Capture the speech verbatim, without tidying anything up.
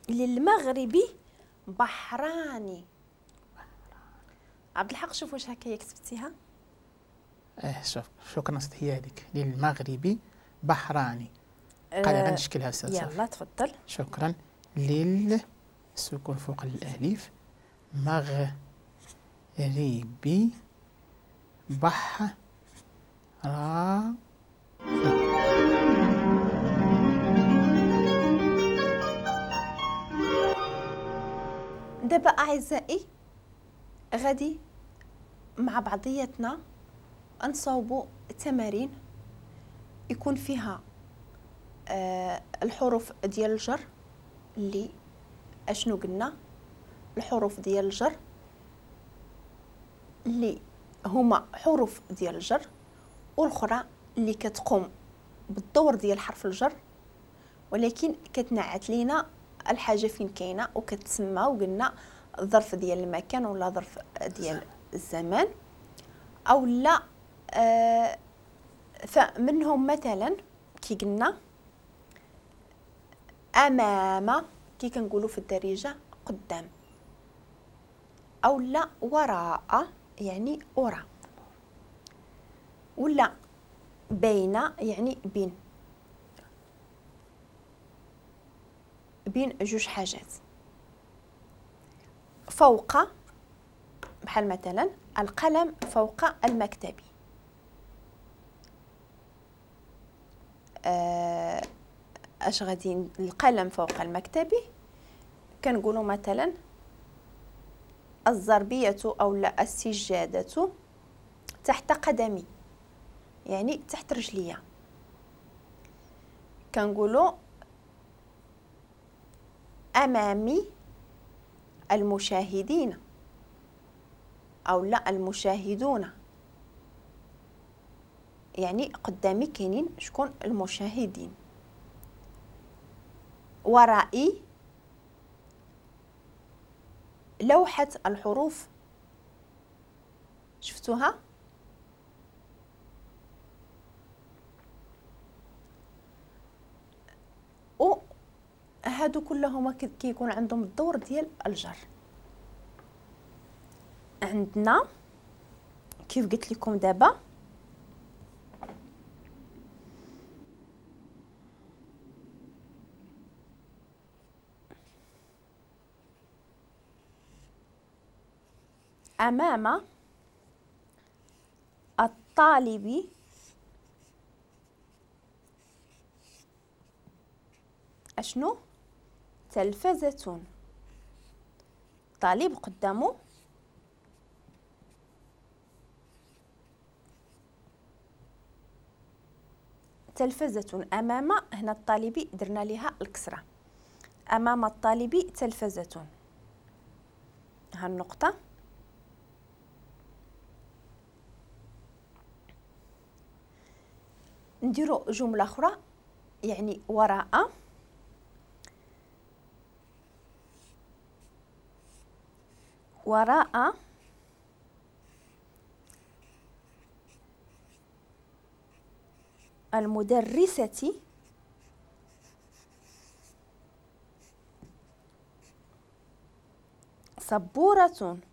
للمغرب بحران. عبد الحق شوف واش هكايا كتبتيها. اه شوف شكرا ست هي هذيك للمغرب بحران. أه قال غنشكلها استاذ يلا صافي. تفضل. شكرا. لل السكون فوق الالف مغربي بحران. دابا اعزائي غادي مع بعضياتنا نصاوبوا تمارين يكون فيها آه الحروف ديال الجر اللي اشنو قلنا الحروف ديال الجر اللي هما حروف ديال الجر والاخرى اللي كتقوم بالدور ديال حرف الجر ولكن كتنعت لينا الحاجه فين كاينه وكتسمى وقلنا ظرف ديال المكان ولا ظرف ديال الزمان او لا. آه فمنهم مثلا كي قلنا امام كي كنقولوا في الدارجه قدام او لا وراء يعني وراء ولا بين يعني بين بين جوج حاجات. فوق بحال مثلا القلم فوق المكتب. آه اش غادي القلم فوق المكتب كنقولوا مثلا الزربية او لا السجادة تحت قدمي يعني تحت رجليا. كنقولوا امامي المشاهدين او لا المشاهدون يعني قدامي كاينين شكون المشاهدين. ورائي لوحة الحروف شفتوها و هادو كلهم كيكون عندهم الدور ديال الجر. عندنا كيف قلت لكم دابا امام الطالب اشنو تلفزة. طالب قدامه تلفزة. امام هنا الطالب درنا لها الكسره. امام الطالب تلفزة. ها النقطه. نديرو جمله اخرى يعني وراء وراء المدرسة سبورة.